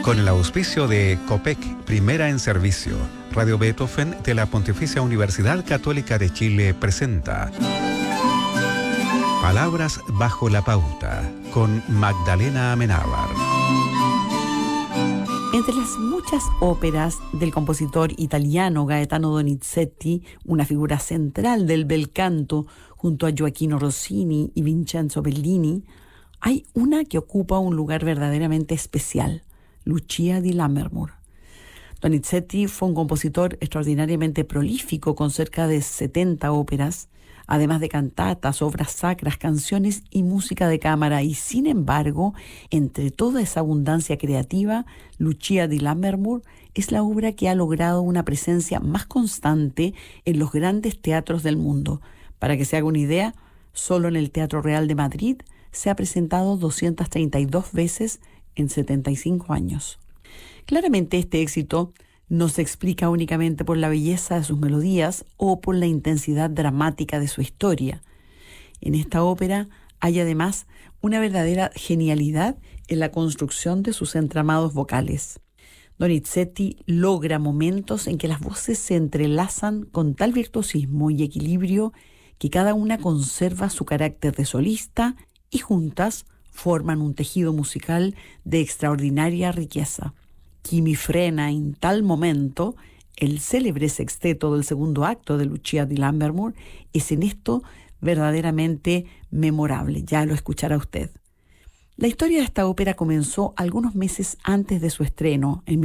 Con el auspicio de COPEC, Primera en Servicio, Radio Beethoven de la Pontificia Universidad Católica de Chile presenta Palabras bajo la pauta, con Magdalena Amenábar. Entre las muchas óperas del compositor italiano Gaetano Donizetti, una figura central del bel canto junto a Gioachino Rossini y Vincenzo Bellini, hay una que ocupa un lugar verdaderamente especial: Lucia di Lammermoor. Donizetti fue un compositor extraordinariamente prolífico con cerca de 70 óperas, además de cantatas, obras sacras, canciones y música de cámara. Y sin embargo, entre toda esa abundancia creativa, Lucia di Lammermoor es la obra que ha logrado una presencia más constante en los grandes teatros del mundo. Para que se haga una idea, solo en el Teatro Real de Madrid se ha presentado 232 veces en 75 años. Claramente este éxito no se explica únicamente por la belleza de sus melodías o por la intensidad dramática de su historia. En esta ópera hay además una verdadera genialidad en la construcción de sus entramados vocales. Donizetti logra momentos en que las voces se entrelazan con tal virtuosismo y equilibrio que cada una conserva su carácter de solista y juntas forman un tejido musical de extraordinaria riqueza. Chi mi frena in tal momento, el célebre sexteto del segundo acto de Lucia di Lammermoor, es en esto verdaderamente memorable. Ya lo escuchará usted. La historia de esta ópera comenzó algunos meses antes de su estreno, en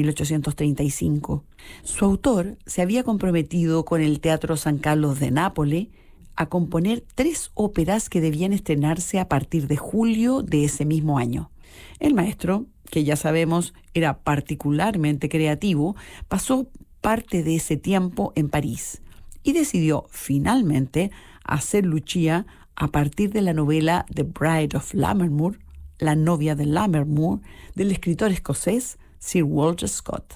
1835. Su autor se había comprometido con el Teatro San Carlos de Nápoles a componer 3 óperas que debían estrenarse a partir de julio de ese mismo año. El maestro, que ya sabemos era particularmente creativo, pasó parte de ese tiempo en París y decidió finalmente hacer Lucia a partir de la novela The Bride of Lammermoor, La novia de Lammermoor, del escritor escocés Sir Walter Scott.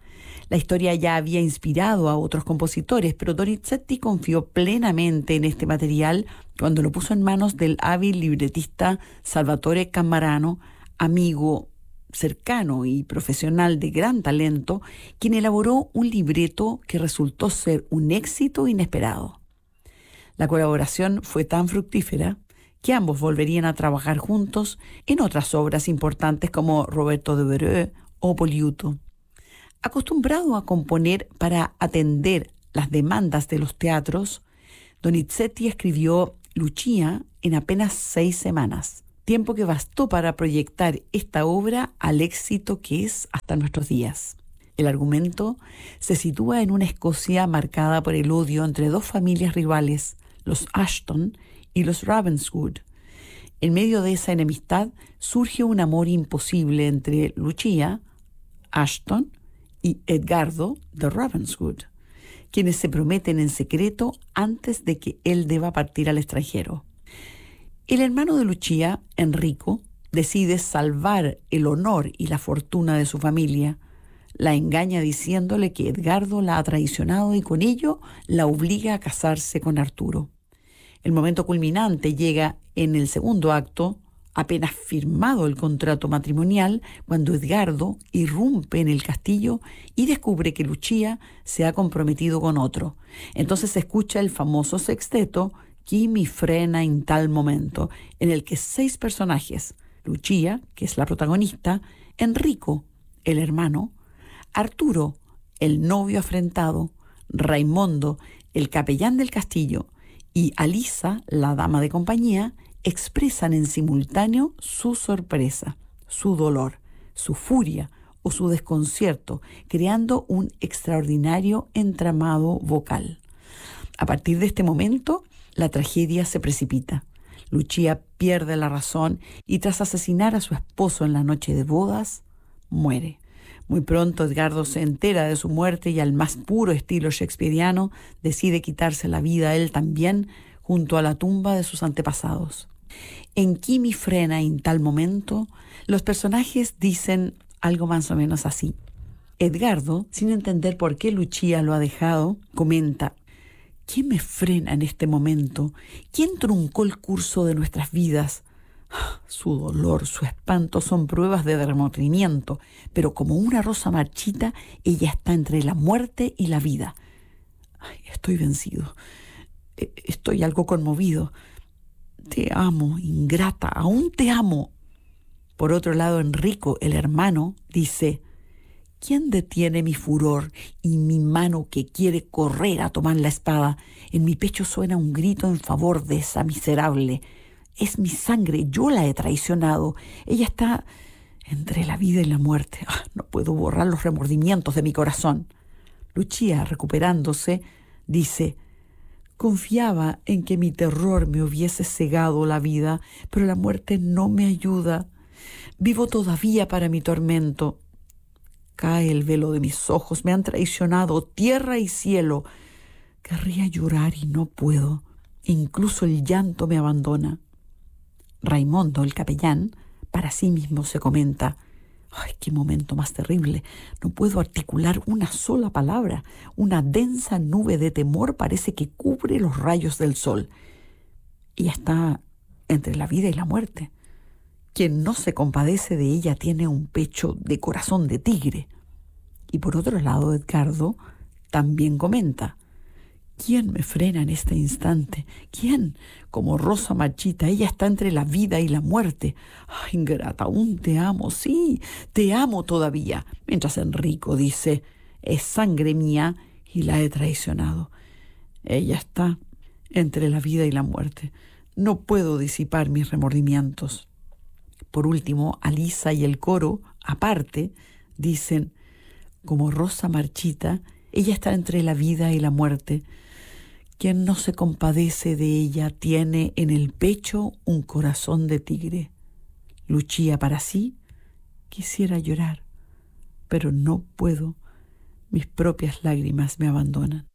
La historia ya había inspirado a otros compositores, pero Donizetti confió plenamente en este material cuando lo puso en manos del hábil libretista Salvatore Cammarano, amigo cercano y profesional de gran talento, quien elaboró un libreto que resultó ser un éxito inesperado. La colaboración fue tan fructífera que ambos volverían a trabajar juntos en otras obras importantes como Roberto Devereux o Poliuto. Acostumbrado a componer para atender las demandas de los teatros, Donizetti escribió Lucia en apenas 6 semanas, tiempo que bastó para proyectar esta obra al éxito que es hasta nuestros días. El argumento se sitúa en una Escocia marcada por el odio entre 2 familias rivales, los Ashton y los Ravenswood. En medio de esa enemistad surge un amor imposible entre Lucia, Ashton, y Edgardo de Ravenswood, quienes se prometen en secreto antes de que él deba partir al extranjero. El hermano de Lucia, Enrico, decide salvar el honor y la fortuna de su familia. La engaña diciéndole que Edgardo la ha traicionado y con ello la obliga a casarse con Arturo. El momento culminante llega en el segundo acto, apenas firmado el contrato matrimonial, cuando Edgardo irrumpe en el castillo y descubre que Lucia se ha comprometido con otro. Entonces se escucha el famoso sexteto Chi mi frena in tal momento, en el que 6 personajes, Lucia, que es la protagonista, Enrico, el hermano, Arturo, el novio afrentado, Raimondo, el capellán del castillo, y Alisa, la dama de compañía, expresan en simultáneo su sorpresa, su dolor, su furia o su desconcierto, creando un extraordinario entramado vocal. A partir de este momento, la tragedia se precipita. Lucia pierde la razón y tras asesinar a su esposo en la noche de bodas, muere. Muy pronto Edgardo se entera de su muerte y al más puro estilo shakespeariano decide quitarse la vida él también junto a la tumba de sus antepasados. En Chi mi frena in tal momento, los personajes dicen algo más o menos así. Edgardo, sin entender por qué Lucia lo ha dejado, comenta: ¿quién me frena en este momento? ¿Quién truncó el curso de nuestras vidas? Su dolor, su espanto son pruebas de remordimiento, pero como una rosa marchita, ella está entre la muerte y la vida. Ay, estoy vencido. Estoy algo conmovido. Te amo, ingrata, aún te amo. Por otro lado, Enrico, el hermano, dice: ¿quién detiene mi furor y mi mano que quiere correr a tomar la espada? En mi pecho suena un grito en favor de esa miserable. Es mi sangre, yo la he traicionado. Ella está entre la vida y la muerte. No puedo borrar los remordimientos de mi corazón. Lucia, recuperándose, dice: confiaba en que mi terror me hubiese cegado la vida, pero la muerte no me ayuda. Vivo todavía para mi tormento. Cae el velo de mis ojos, me han traicionado tierra y cielo. Querría llorar y no puedo. Incluso el llanto me abandona. Raimundo, el capellán, para sí mismo se comenta: ¡ay, qué momento más terrible! No puedo articular una sola palabra. Una densa nube de temor parece que cubre los rayos del sol. Ella está entre la vida y la muerte. Quien no se compadece de ella tiene un pecho de corazón de tigre. Y por otro lado, Edgardo también comenta: ¿quién me frena en este instante? ¿Quién? Como rosa marchita, ella está entre la vida y la muerte. ¡Ay, ingrata, aún te amo! Sí, te amo todavía. Mientras Enrico dice: es sangre mía y la he traicionado. Ella está entre la vida y la muerte. No puedo disipar mis remordimientos. Por último, Alisa y el coro, aparte, dicen: como rosa marchita, ella está entre la vida y la muerte. Quien no se compadece de ella tiene en el pecho un corazón de tigre. Lucia para sí: quisiera llorar, pero no puedo. Mis propias lágrimas me abandonan.